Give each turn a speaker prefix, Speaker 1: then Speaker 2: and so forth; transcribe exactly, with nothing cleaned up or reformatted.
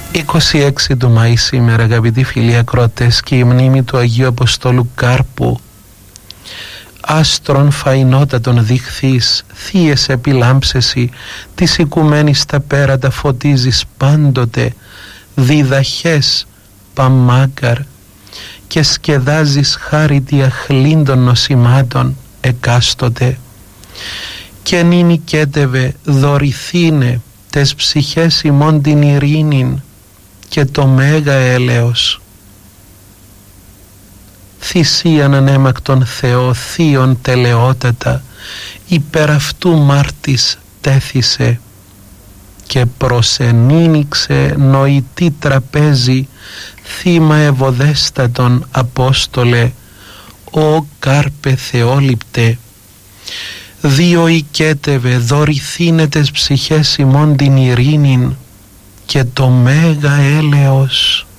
Speaker 1: είκοσι έξι του Μαΐ σήμερα, αγαπητοί φίλοι ακροατές, και η μνήμη του Αγίου Αποστόλου Κάρπου. Άστρον φαϊνότατον διχθείς, θείες επιλάμψεσι, της οικουμένης τα πέρατα φωτίζεις πάντοτε, διδαχές παμάκαρ, και σκεδάζεις χάριτι αχλήν των νοσημάτων εκάστοτε. Και νυν οικέτευε δωρηθήνε τες ψυχές ημών την ειρήνην και το μέγα έλεος. Θυσίαν ανέμακτον Θεό θείον τελεότατα, υπέρ αυτού μάρτης τέθησε, και προσενήνιξε νοητή τραπέζι, θύμα ευωδέστατον Απόστολε, ο Κάρπε Θεόληπτε. Δύο οικέτευε δωρηθήνε τες ψυχές ημών την ειρήνην και το μέγα έλεος.